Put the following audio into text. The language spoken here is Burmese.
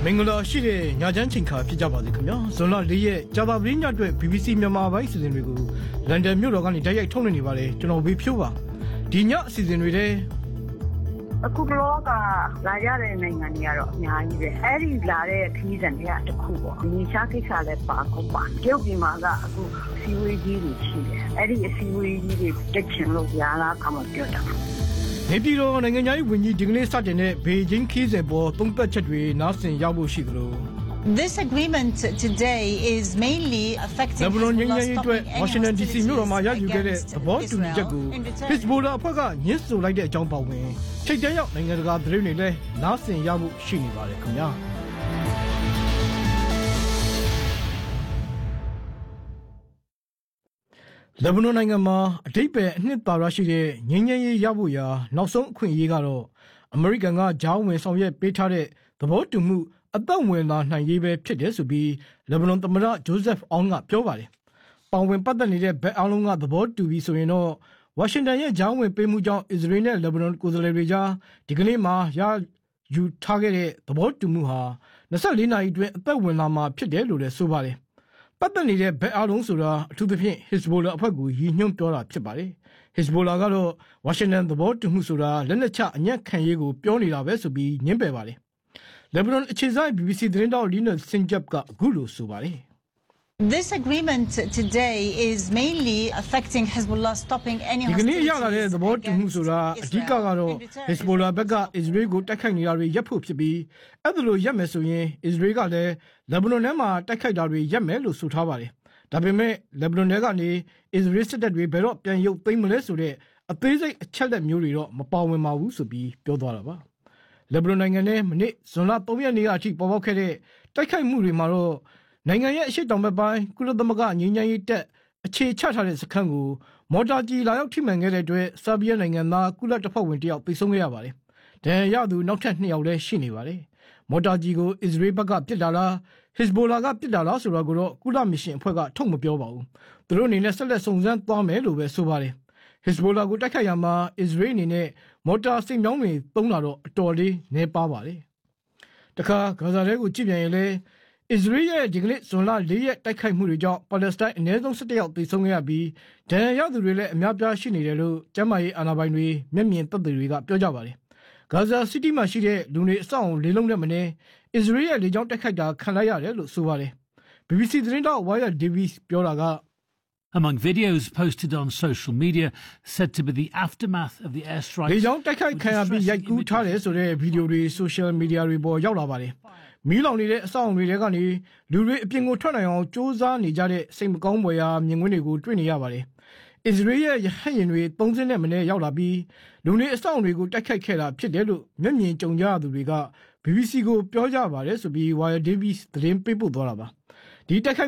မင်္ဂလာရှိတဲ့ညချမ်းချိန်ခါဖြစ်ကြပါစေခင်ဗျာဇွန်လ၄ရက်ကြာသပတေးညအတွက် BBC မြန်မာပိုင်းအစီအစဉ်တွေကိုလန်ဒန်မြို့တော်ကနေတိုက်ရိုက်ထုတ်လွှင့်နေပါတယ်ကျွန်တော်ဘေးဖြိုးပါဒီညအစီအစဉ်တွေတဲ့အခုလောကလာရတဲ့နိုင်ငံတွေကတော့အများကြီးပဲအဲ့ဒီလာတဲ့ခီးစံတွေကတစ်ခုပေါ့ဒီရှားကိစ္စလည်းပါကုန်ပါရုပ်ဒီမှာကအခုစီဝေးကြီးတွေရှိတယ်အဲ့ဒီအစီဝေးကြီးတွေတက်ချင်လို့ရလားကမှပြောတာနေပြည်တော်နိုင်ငံသားဝန်ကြီးဒီကနေ့စတင်တဲ့ဘေဂျင်းခီးစဉ်ပေါ်သုံးသက်ချက်တွေနားဆင်ရောက်ဖို့ရှိသလို This agreement today is mainly affecting Washington DC မြို့တော်မှာရယူခဲ့တဲ့သဘောတူညီချက်ကို Hezbollah အဖွဲ့ကညှင်းဆိုလိုက်တဲ့အကြောင်းပါဝင်ထိပ်တန်းရောက်နိုင်ငံတကာသတင်းတွေလည်းနားဆင်ရမှုရှိနေပါတယ်ခင်ဗျာလက်ဘနွန်နိုင်ငံမှာအတိတ်ပဲအနှစ်သာရရှိတဲ့ငြိမ်းချမ်းရေးရဖို့ရာနောက်ဆုံးအခွင့်အရေးကတော့အမေရိကန်ကဂျားဝင်ဆောင်ရွက်ပေးထားတဲ့သဘောတူမှုအသက်ဝင်လာနိုင်ရေးပဲဖြစ်တယ်ဆိုပြီးလက်ဘနွန်သမ္မတဂျိုးဇက်အောင်ကပြောပါတယ်။ပါဝင်ပတ်သက်နေတဲ့ဘက်အလုံးကသဘောတူပြီးဆိုရင်တော့ဝါရှင်တန်ရဲ့ဂျားဝင်ပေးမှုကြောင့်အစ္စရေးနဲ့လက်ဘနွန်ကိုယ်စားလှယ်တွေကြားဒီကနေ့မှာရယူထားခဲ့တဲ့သဘောတူမှုဟာ24နာရီအတွင်းအသက်ဝင်လာမှာဖြစ်တယ်လို့လည်းဆိုပါတယ်။ပတ်သက်နေတဲ့ဘက်အလုံးဆိုတာအထူးသဖြင့် Hezbollah အဖွဲ့ကိုရည်ညွှန်းပြောတာဖြစ်ပါတယ်။ Hezbollah ကတော့ဝါရှင်တန်သဘောတူမှုဆိုတာလက်နက်ချအညံ့ခံရေးကိုပြောနေတာပဲဆိုပြီးညှင်းပယ်ပါတယ်။ လက်ဘနွန်အခြေစိုက် BBC သတင်းတောက်လီနာစင်ဂျပ်ကအခုလိုဆိုပါတယ် This agreement today is mainly affecting Hezbollah stopping any ဒီကနေ့ရလာတဲ့သဘောတူမှုဆိုတာအဓိကကတော့ Hezbollah ဘက်ကအစ္စရေးကိုတိုက်ခိုက်နေတာတွေရပ်ဖို့ဖြစ်ပြီးအဲ့ဒါလိုရပ်မယ်ဆိုရင်အစ္စရေးကလည်းလက်ဘနွန်ထဲမှာတိုက်ခိုက်တာတွေရပ်မယ်လို့ဆိုထားပါတယ်။ဒါပေမဲ့လက်ဘနွန်ထဲကနေအစ္စရေးစစ်တပ်တွေဘယ်တော့ပြန်ရုပ်သိမ်းမလဲဆိုတဲ့အသေးစိတ်အချက်လက်မျိုးတွေတော့မပါဝင်ပါဘူးဆိုပြီးပြောသွားတာပါ။လက်ဘနွန်နိုင်ငံထဲမနေ့ဇွန်လ3ရက်နေ့ကအထိပေါ်ပေါက်ခဲ့တဲ့တိုက်ခိုက်မှုတွေမှာတော့နိုင်ငံရဲ့အရှိတောင်ဘက်ပိုင်းကုလသမဂ္ဂငြိမ်းချမ်းရေးတပ်အခြေချထားတဲ့စခန်းကိုမော်တာကြီးလာရောက်ထိမှန်ခဲ့တဲ့အတွက်ဆာဘီယာနိုင်ငံသားကုလတပ်ဖွဲ့ဝင်တယောက်ပိတ်ဆုံးခဲ့ရပါတယ်။ဒဏ်ရာရသူနောက်ထပ်2ယောက်လည်းရှိနေပါတယ်။မော်တာကြီးကိုအစ္စရေးဘက်ကပစ်တာလား Hezbollah ကပစ်တာလားဆိုတာကိုတော့ကုလမစ်ရှင်အဖွဲ့ကထုတ်မပြောပါဘူး။သူတို့အနေနဲ့ဆက်လက်စုံစမ်းသွားမယ်လို့ပဲဆိုပါတယ်။ Hezbollah ကိုတိုက်ခိုက်ရမှာအစ္စရေးအနေနဲ့မော်တာစိတ်မြောင်းတွေသုံးလာတော့အတော်လေးနည်းပါပါတယ်။တခါဂါဇာထဲကိုကြည့်ပြန်ရင်လည်းအစ္စရေးရဲ့ဒီကနေ့ဇွန်လ4ရက်တိုက်ခိုက်မှုတွေကြောင့်ပါလက်စတိုင်းအနည်းဆုံး17ယောက်သေဆုံးခဲ့ရပြီးဒဏ်ရာရသူတွေလည်းအများပြားရှိနေတယ်လို့ကျန်းမာရေးအာဏာပိုင်တွေမျက်မြင်သက်သေတွေကပြောကြပါတယ်။ဂါဇာစီးတီးမှာရှိတဲ့လူနေအဆောက်အုံ၄လုံးနဲ့မနည်းအစ္စရေးရဲ့လေကြောင်းတိုက်ခိုက်တာခံလိုက်ရတယ်လို့ဆိုပါတယ်။ BBC သတင်းတောက် Wyatt Davies ပြောတာက Among videos posted on social media said to be the aftermath of the airstrike လေကြောင်းတိုက်ခိုက်ခံရပြီးရိုက်ကူးထားတယ်ဆိုတဲ့ဗီဒီယိုတွေ social media တွေပေါ်ရောက်လာပါတယ်။မီးလောင်နေတဲ့အဆောက်အုံတွေထဲကနေလူတွေအပြင်ကိုထွက်နိုင်အောင်စ조사နေကြတဲ့စိတ်မကောင်းဖွယ်ရာမြင်ကွင်းတွေကိုတွေ့နေရပါတယ်။အစ္စရေးရဲ့ရဟတ်ယာဉ်တွေ3စင်းနဲ့မနည်းရောက်လာပြီးလူတွေအဆောက်အုံတွေကိုတိုက်ခိုက်ခဲ့တာဖြစ်တယ်လို့မျက်မြင်ကြုံကြရသူတွေက BBC ကိုပြောကြပါတယ်ဆိုပြီး Wyatt Davies သတင်းပေးပို့သွားတာပါ။ဒီတိုက်ခိုက်